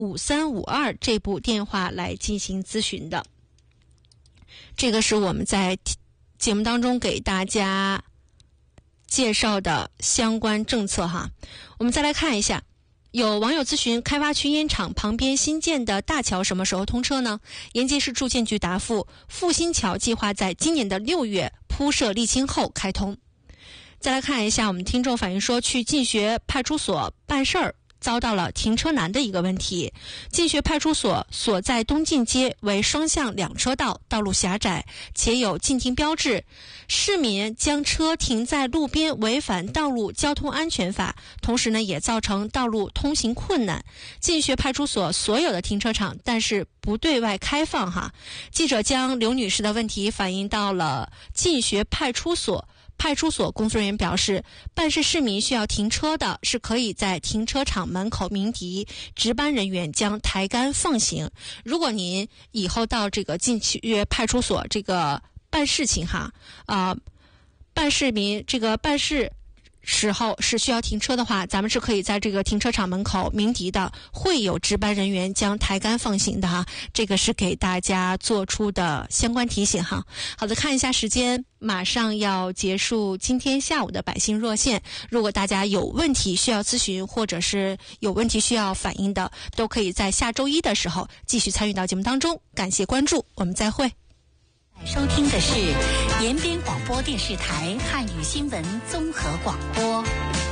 5352这部电话来进行咨询的。这个是我们在节目当中给大家介绍的相关政策哈。我们再来看一下，有网友咨询开发区烟厂旁边新建的大桥什么时候通车呢？延吉市住建局答复，复兴桥计划在今年的6月铺设沥青后开通。再来看一下，我们听众反映说去进学派出所办事儿遭到了停车难的一个问题。进学派出所所在东进街为双向2车道，道路狭窄，且有禁停标志。市民将车停在路边违反道路交通安全法，同时呢也造成道路通行困难。进学派出所所有的停车场但是不对外开放哈。记者将刘女士的问题反映到了进学派出所。派出所工作人员表示，办事市民需要停车的是可以在停车场门口鸣笛，值班人员将抬杆放行。如果您以后到这个进学派出所这个办事情哈，办事时候是需要停车的话，咱们是可以在这个停车场门口鸣笛的，会有值班人员将抬杆放行的哈。这个是给大家做出的相关提醒哈。好的，看一下时间，马上要结束今天下午的百姓热线。如果大家有问题需要咨询，或者是有问题需要反映的，都可以在下周一的时候继续参与到节目当中。感谢关注，我们再会。 收听的是延边广播电视台汉语新闻综合广播。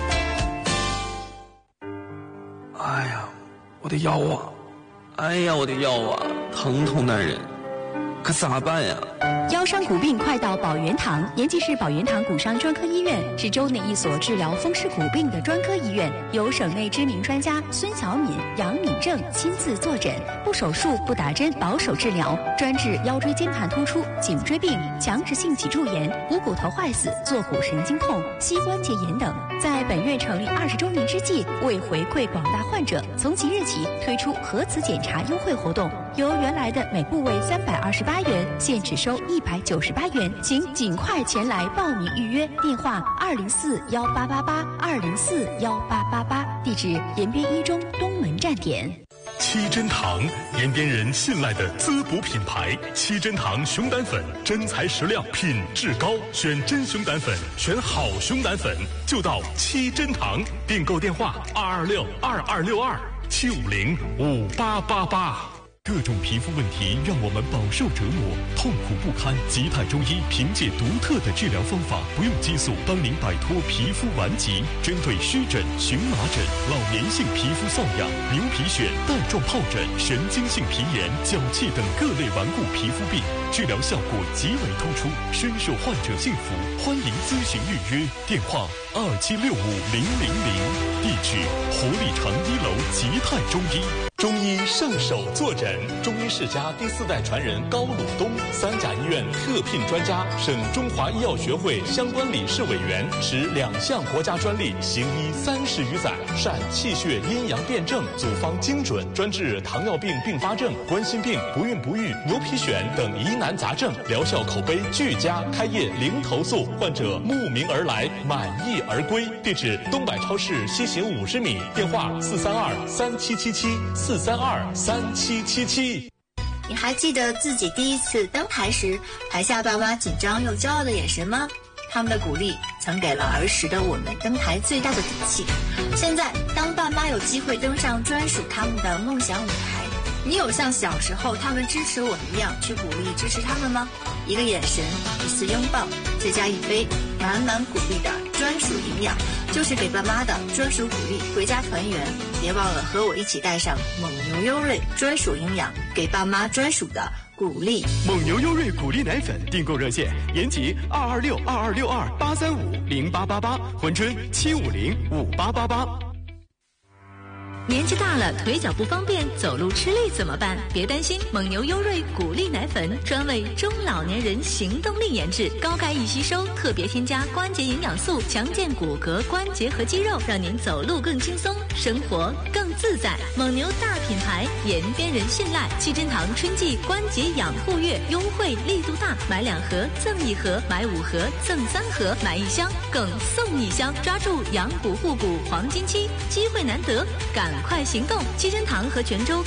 哎呀，我的腰啊！哎呀，我的腰啊，疼痛难忍，可咋办呀？ 腰伤骨病快到宝源堂。延吉市宝源堂骨伤专科医院是州内一所治疗风湿骨病的专科医院，由省内知名专家孙小敏、杨敏正亲自坐诊，不手术不打针，保守治疗，专治腰椎间盘突出、颈椎病、强直性脊柱炎、股骨头坏死、坐骨神经痛、膝关节炎等。在本院成立20周年之际，为回馈广大患者，从即日起推出核磁检查优惠活动，由原来的每部位328元，现只收198元，请尽快前来报名预约。电话204-1888，204-1888，地址延边一中东门站点。 七珍堂，延边人信赖的滋补品牌。七珍堂熊胆粉，真材实料，品质高，选真熊胆粉，选好熊胆粉，就到七珍堂。订购电话226-2262，750-5888。各种皮肤问题让我们饱受折磨，痛苦不堪。吉泰中医凭借独特的治疗方法，不用激素，帮您摆脱皮肤顽疾。针对湿疹、荨麻疹、老年性皮肤瘙痒、牛皮癣、带状疱疹、神经性皮炎、脚气等各类顽固皮肤病，治疗效果极为突出，深受患者信服。欢迎咨询预约，电话2765-000，地址活力城1楼吉泰中医。中医圣手坐诊，中医世家第4代传人高鲁东，三甲医院特聘专家，省中华医药学会相关理事委员，持2项国家专利，行医30余载，善气血阴阳辩证，组方精准，专治糖尿病并发症、冠心病、不孕不育、牛皮癣等疑难杂症，疗效口碑俱佳，开业零投诉，患者慕名而来，满意而归。地址东百超市西行50米，电话432-3777，432-3777。 你还记得自己第一次登台时，台下爸妈紧张又骄傲的眼神吗？他们的鼓励曾给了儿时的我们登台最大的底气。现在，当爸妈有机会登上专属他们的梦想舞台，你有像小时候他们支持我们一样去鼓励支持他们吗？一个眼神，一次拥抱，再加一杯满满鼓励的专属营养，就是给爸妈的专属鼓励。回家团圆，别忘了和我一起带上蒙牛优瑞专属营养，给爸妈专属的鼓励。 蒙牛优瑞鼓励奶粉订购热线：延吉226-2262-835-0888，珲春750-5888。 年纪大了，腿脚不方便，走路吃力怎么办？别担心，蒙牛优瑞鼓励奶粉专为中老年人行动力研制，高钙易吸收，特别添加关节营养素，强健骨骼、关节和肌肉，让您走路更轻松，生活更自在。蒙牛大品牌，延边人信赖。七珍堂春季关节养护月优惠力度大，买2盒赠1盒，买5盒赠3盒，买1箱更送1箱，抓住养骨护骨黄金期，机会难得，赶快行动，七珍堂和泉州